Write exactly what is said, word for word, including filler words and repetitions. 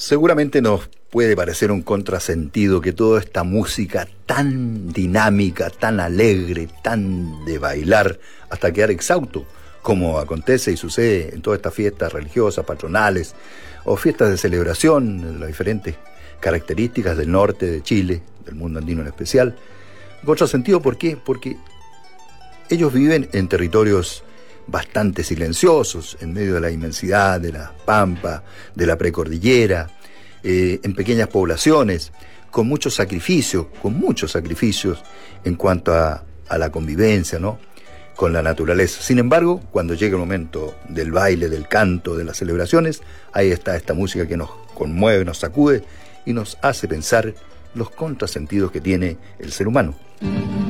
Seguramente nos puede parecer un contrasentido que toda esta música tan dinámica, tan alegre, tan de bailar, hasta quedar exhausto, como acontece y sucede en todas estas fiestas religiosas, patronales, o fiestas de celebración, las diferentes características del norte de Chile, del mundo andino en especial. Contrasentido, ¿por qué? Porque ellos viven en territorios bastante silenciosos, en medio de la inmensidad de la pampa, de la precordillera, eh, en pequeñas poblaciones, con muchos sacrificios, con muchos sacrificios en cuanto a, a la convivencia, ¿no?, con la naturaleza. Sin embargo, cuando llega el momento del baile, del canto, de las celebraciones, ahí está esta música que nos conmueve, nos sacude y nos hace pensar los contrasentidos que tiene el ser humano.